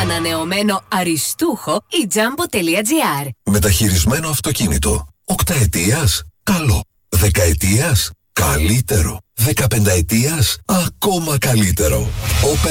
ανανεωμένο αριστούχο η Jumbo.gr. Μεταχειρισμένο αυτοκίνητο. 8 ετίας? Καλό. 10 ετίας? Καλύτερο. 15 ετίας? Ακόμα καλύτερο.